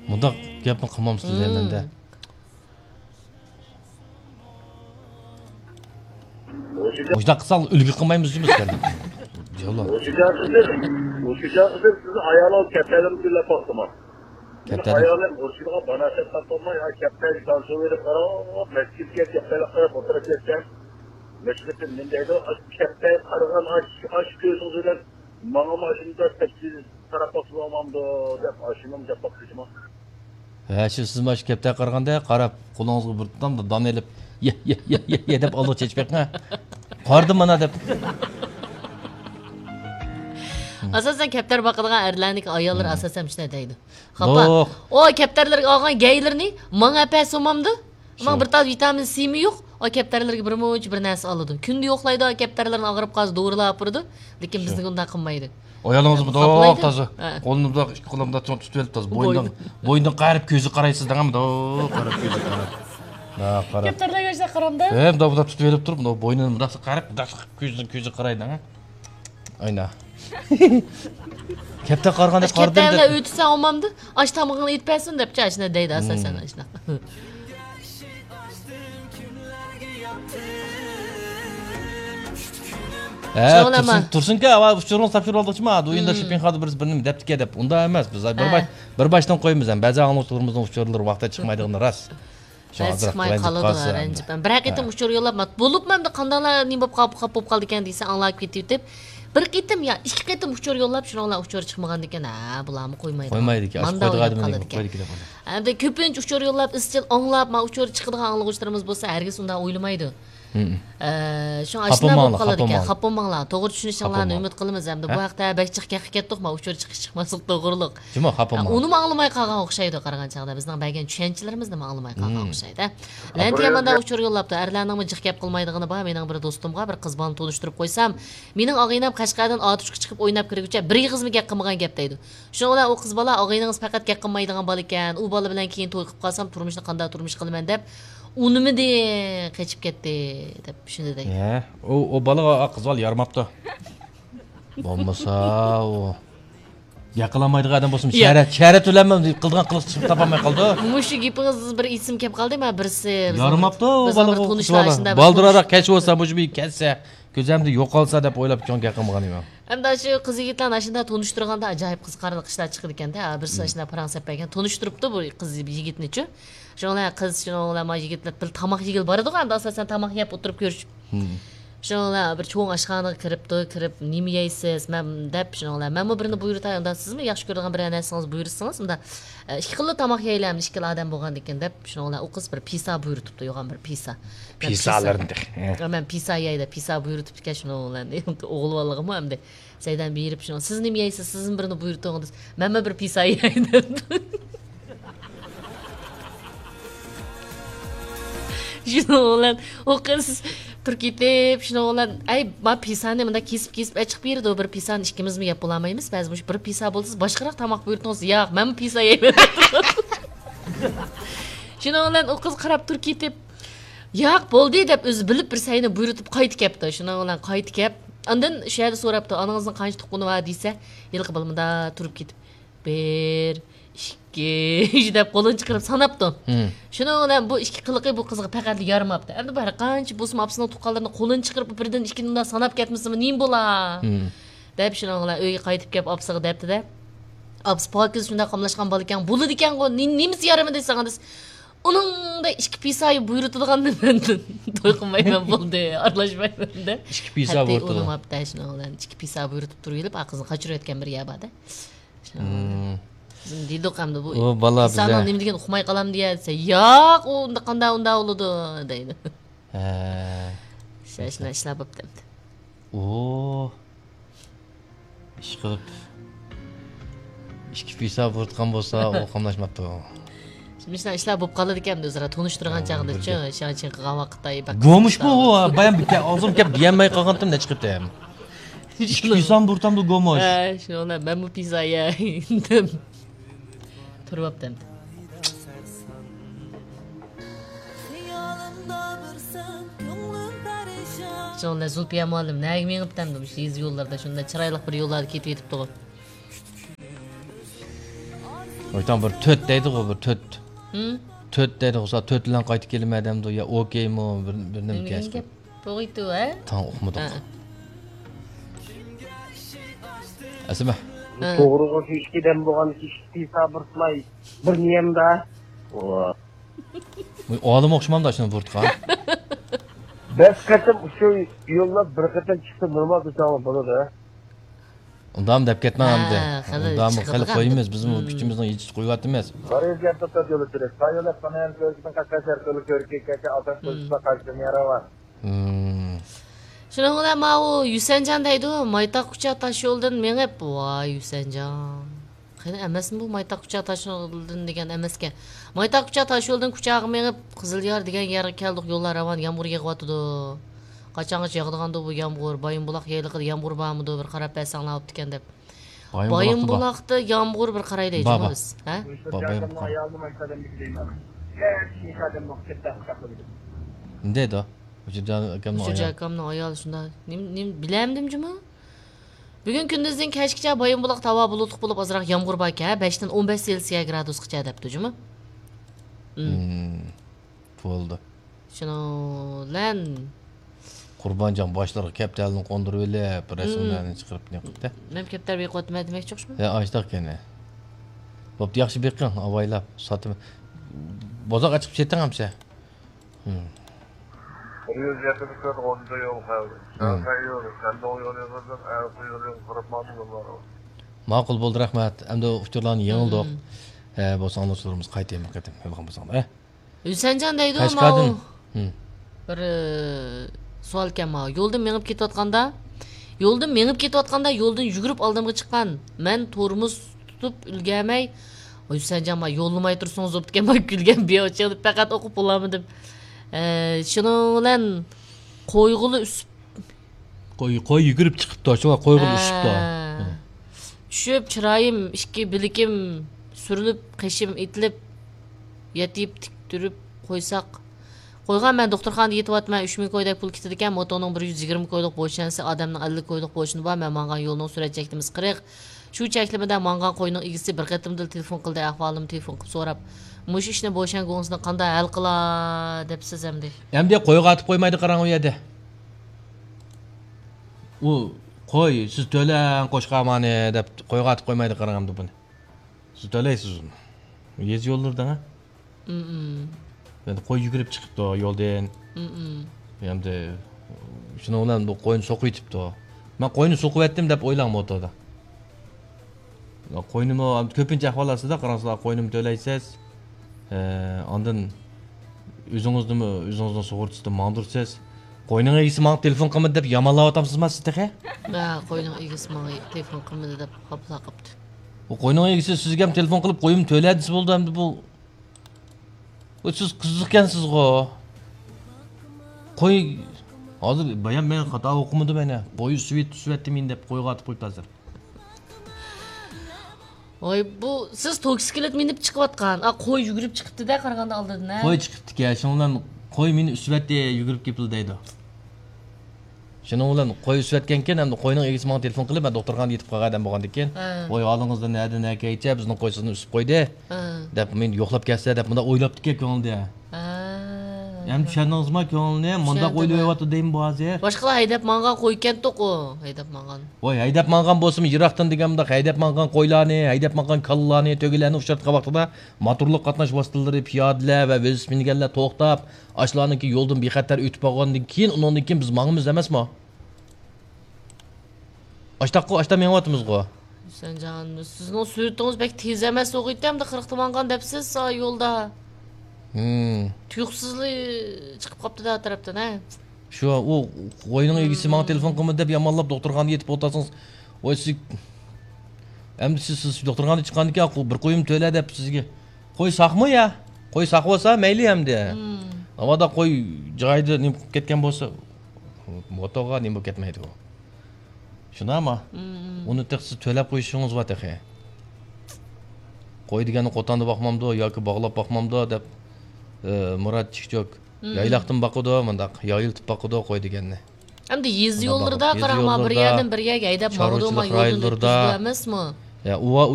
Bunda gapni qilmamsiz menda. O'sha qilsang ulgi qilmaymizmi sizlarni? Yo'q. O'sha sizni ayollar kattalar bilan to'xtama. Ayollar o'shiga banasat topmay, kattalar tanso berib qarab, masjidga kattalar qarab o'tirib ketgan. Masjidda mendaydi, kattalar qaragan ash ko'z bilan menga mashina taksiz qarab olmamdi deb ashinim deb bakışma. Ha, siz mash kapta qaraganda qarab qo'lingizga bir tutamda don elib ye deb olib chechmoqmi? Qardim mana deb. Asasen kaptar bakadigan erlarning ayollar asasen shunday deydi. Xapa. O kaptarlarga olgan gaylarni menga apa so'mamdi. Men bir taz vitamin C mi yo'q. O kaptarlarga bir mo'ch bir narsa oladi. Kunda yo'qlaydi o kaptarlarni og'rib qolsa dorilar turdi, lekin bizning undan qilmaydi. Oyalingiz bu toza. Qo'linizda ikki qo'limda tutib olib toza. Bo'yindan qarib ko'zi qaraysiz degami? Qarab ko'zi qarab. Ha, qarab. Kaptarlarga o'sha qaramda. Bunday tutib olib turib, bo'ynini bunday qarab, ko'zi qaraydi, ha. Ayna. Kapta qarganda qardim deb. Kaptarlar o'tsa olmamdi. Ash tamog'ini yetpasin deb chashna deydi asasen ashna. Tursunka, uçurun sapşır olduqçı oyunda şipin xadı birini deptike dep. Unda emas, biz bir baştan qo'yamiz ham. Ba'zi anglashuvlarimizdan uçurlar vaqtda chiqmaydigini ras. Chiqmay qoladi, ranjibman. Bir qitim uçur yo'llab, bo'libmanda qandaylar nim bo'lib qoldi ekan deysa, anglab ketib. Bir qitim ya, ikki qitim uçur yo'llab, shuninglar uçur chiqmagan ekan. Ha, bularni qo'ymaydi. Qo'ymaydi ekan. Endi ko'pincha uçur yo'llab, izchil anglab, ma uçur chiqadigan anglag'uvchilarimiz bo'lsa, hargiz undan o'ylamaydi. Şu aşina bo'lib qoladi ekan. Xapolmanglar. To'g'ri tushunishinglarni umid qilamiz. Hamda bu haqda bakchiqga ketdik-mi? Uçur chiqmaslik to'g'riliq. Juma xapolmang. Uni ma'lumay qolgan o'xshaydi qaragan chaqda. Bizning bergan tushunchalarimizni ma'lumay qolgan o'xshaydi. Lantiyamanda uçur yo'llabdi. Erlarning jiq gap qilmaydigini bor. Mening bir do'stimga bir qiz bilan tanishtirib qo'ysam, mening og'aynam Qashqardan otishga chiqib o'ynab kirguncha bir yig'izmi gap qilmagan gap deydi. Shuninglar u qiz bola og'ayningiz faqat gap qilmaydigan bola ekan. U bola bilan keyin to'y qilib qolsam, turmushni qanday turmush qilaman deb unimidi qechib ketdi deb shunday deydi. O bala qiz bola yarmabdi. Bo'lmasa o yaqinlamaydigan adam bo'lsin, sharat to'lanmam deb qilgan qiliq chiqib topolmay qoldi. Mushu gapingiz bir ism kelib qoldi, men birisi yarmabdi o bala. Baldiroq kechib olsa, mushu ketsa, ko'zimda yo'qolsa deb o'ylab jonga qilmagan edim. Hamda shu qiz yigitlarni ashunda tanishtirganda ajoyib qiziqarli ishlar chiqdi ekan-da. Birisi ashunda fransiyap ekan, tanishtiribdi bu qiz yigitni-chi. Shunlar qiz shunlar ma yigitlar bir tamoq yegil bor edi-ku, hamda asosan tamoq yeb o'tirib ko'rishib. Shunlar bir cho'ng oshxonaga kirib, nima yeysiz? Men deb shunlar. Men birini buyurtay, unda sizmi yaxshi ko'radigan bir narsangiz buyursangiz, unda ikki xil tamoq yeylarmiz, ikki odam bo'lgan ekan deb shunlar u qiz bir pizza buyurtibdi, yo'g'on bir pizza. Pizzalarni. Men pizza yeydi, pizza buyurtib ekan shunlarni. O'g'il bolaligi hamda saydan berib shunlar. Siz nima yeysiz? Sizning birini buyurtdingiz. Men bir pizza yeydim. Şunlar o kız Türkiye'de şunlar ay ma pisani bunda kesip açık bir de bir pisani ikimiz mi yapılamayız? Biz bu bir pisa bolsuz başkarak tamak buyurtunuz. Ya ben pisa yemem. Şunlar o kız qarab Türkiye'de ya boldu deb o'zi bilib bir sayni buyurtib qaytib kelibdi. Shunlar qaytib kelib, ondan shu yerda so'rabdi, "Onangizning qancha tuqqani bor?" desa, "Yilqi bilmida turib ketib, 1 2 deb qo'lini chiqarib sanabdi. Shuni bilan bu ikki qiliqi bu qizga faqat yaramabdi. Endi bir qancha bo'lsa apsini tuqqanlarni qo'lini chiqarib birdan ikkindan sanab ketmasmi, nim bo'la? Deb shuni bilan uyga qaytib kelib apsiga debdi-da. Aps pokiz shunda qamlashgan bola ekan, bo'ladi ekan-ku, nimasi yaramadi desangiz. Uningda ikki pisayı buyurtadiganni men to'y qilmayman bo'ldi, aralashmayman-da. Ikki pisa buyurtadi. Unimabdi shuni bilan ikki pisa buyurtib turib, qizni qochirayotgan bir yabada. Deydi qamdi bu. O bala bize. Sana nima degan uxmay qalam desa, "Yo'q, unda qanday unda bo'ladi" deydi. Shashna ishlab bo'pti. Ish qilib. Ikki pisa buyurtgan bo'lsa, u qamlashmabdi. Shundan ishlab bo'lib qoladi ekan o'zaro tanishtirgan chaqda-chi, shuncha qilgan vaqtda go'mush bu, bayan bitta og'zim kep diyamay qolgandim, ne chiqibdi ham. Ikki pisa buyurtamdi go'mush. Shunlar men bu pizza yeydim. Turibdim. Şunlar Zulfiye muallim nega mengibdim shu yo'llarda shunda chiroyli bir yo'llarda ketib yetibdi. Oytan bir töt deydi o bir töt. Hı? Töt deydi o töt bilan qaytib kelmədimdi ya okeymi bir nima Nima kasb. gap bo'ydi ha? Tan uqmadik. Asma. To'g'ri hech kidan bo'lgan ishni sabrmay bir niyamda. Olim o'xshamamda shuni burtqa. Biz qatim shu yo'lda bir qatim chiqsa normal desam bo'ladi. Undam deb ketman endi. hali Undam chiqadi hali ham. qo'yimiz, bizning kuchimizni yetib qo'yyapti emas. Baribir to'xtab yo'l turib. Sayyohlar panel ko'rikdan qatnashar ko'rikka otam qo'yishga qarshi yarava. Şuna kadar ma o Yusencan'daydı o maytak kucağı taş yoldan menep vay Yusencan. Hani emes mi bu maytak kucağı taş yoldan degen emeske. Maytak kucağı taş yoldan kucağı menep Kızılyar degen yer keldik yollar avan yağmur yağıvatıdı. Kaçangaç yağdığanda bu yağmur bayın bulak yaylıqı yağmur bağımıdı bir qarap bəsanlap diken dep. Bayın bulaqda yağmur bir qaraydı ejimiz. Ha? Ayağımı maksadan bikleyim. Gerçi kadın muhtemelen takıldı. Neydi o? Uçucu akamның ayалы şunda. Nim bilemdim cuma. Bugün gündüzden keşkçe bayın bulaq tava bulutluk bulup azırak yağmur bayke 5'ten 15 Celsius gradusgacha depdi cuma. Bo'ldi. Şunu lan Qurbanjon boshlarga kaptalni qo'ndirib elib, rasmlarni chiqarib ne qildi? nem kaptar bir qotma demek çoqmi? Ya açdıq gene. Bo'pti, yaxshi beqqan, avaylab, sotib. Bozor chiqib ketding hamsa. 170 onda yol kaldı. Sen kayıyorsun. Sen de o yol yazarsan ayakta yolu kırpmadın yollar var. Ma'qul bo'ldi, rahmat. Endi uchurlarni yengildik. Bo'lsa anlaşılırımız qaytayım qatim. Yolgan bo'lsang, Yusencan-daydi o Qashqadin. Bir sual ekan ma. Yo'ldan menib ketayotganda, yo'ldan yugurib oldimga chiqqan. Men tormuz tutib ulgurmay, Yusencan ma yo'llamay tursangiz bo'pti ekan, kulgan beochib faqat o'qib bo'lamidim. Şunun bilan qo'yg'uli usib Qo'y yugurib chiqibdi, shunga qo'yg'ili ushibdi. Tushib chiroyim, ikki bilikim surilib, qishim etilib, yetib tik turib qo'ysak. Qo'ygan men doktorxonada yetyapman, 3000 qo'ydak pul ketdi ekan, motoning 120 qo'ylik bo'lishansa, odamning 50 qo'ylik bo'lishini bor. Men mangan yo'lning surat cheklimiz 40. Shu cheklimida mangan qo'yning egisi bir qatimda telefon qildi, ahvolim telefon qilib so'rab, "Mush ishni bo'shango'ngizni qanday hal qila?" debsiz endi. Endi qo'yga atib qo'ymaydi qarang u yerda. U qo'y, siz to'lang qo'shqamani deb qo'yga atib qo'ymaydi qarang endi buni. Siz to'laysiz uni. Yez yo'llardan ha? Endi qo'y yugurib chiqibdi yo'ldan. Endi shuni bilan bu qo'yni so'qib yetibdi. Men qo'yni so'qib etdim deb o'ylayman o'tada. Qo'ynimni ko'pincha ahvolasida qarasizlar, qo'ynimni to'laysiz. Ondan o'zingizning sug'urtasini mandursiz. Qo'yning egisi menga telefon qilmadi deb yomonlab otamsizmi sizda? Ha, qo'yning egisi menga telefon qilmadi deb xapla qilibdi. Bu qo'yning egisi sizga ham telefon qilib qo'yim to'ladi bo'ldi endi bu. Siz qiziqkansiz-ku. Qo'y hozir bayan men xato o'qimadim mana. Qo'y suvetdi men deb qo'yga atib qo'yib hozir. Oy bu siz toksikilet minib chiqayotgan. Qo'y yugurib chiqibdi-da qaraganda oldindan. Qo'y chiqibdi-ku, shundan qo'y meni usvatda yugurib keldi deydi. Shuning bilan qo'y usvatgan-keyin endi qo'yning egisi menga telefon qilib, men doktorxonaga yetib qolgan bo'lgandan-keyin, "Qo'y olingizda nada kaycha, bizning qo'y sizni usib qo'ydi" deb men yo'qlab kelsa deb bunda o'ylabdi-ku ko'ngilda. Endi tushundingizmi ko'ngilni? Bunda o'ylayapti deymi bu hozir? Boshqalar haydab mangan qo'ygan to'q u, haydab mangan. Voy, haydab mangan bo'lsin, yiroqdan deganda haydab mangan qo'ylarni, haydab mangan kallarni, to'gilarni uchratgan vaqtida motorliq qatnash vositalari, piyodalar va velosipedchilar to'xtab, ashlarniki yo'ldan bexatar o'tib bo'lgandan keyin, undan keyin biz mangimiz emasmi? Ashta menyapmiz-ku. Sen can, sizning suratingiz bek tez emas o'qiyapti, 40 mangan debsiz yo'lda. Tuyuqsizlik chiqib qopti-da tarafdan, ha. Shu u qo'yning egisi menga telefon qilmadi deb yomonlab doktorxonaga yetib o'tasangiz, voy siz endi siz doktorxonaga chiqqandan keyin bir qo'yim to'la deb sizga. Qo'y saqmi ya? Qo'y saq bo'lsa mayli hamda. Avada qo'y joyida nim ketgan bo'lsa, motoga nim bo'lib ketmaydi u. Shunami? Uni siz to'lab qo'yishingiz va taxe. Qo'y degani qo'tonni boqmamdi yoki bog'lab boqmamdi deb Murat Chikchok yaylaqdan boqdi, mundaq yoyiltib boqdi qo'y deganni. Endi yez yo'llarda qarama bir yerdan bir yerga haydab bordi, yo'ldan emasmi? Ya u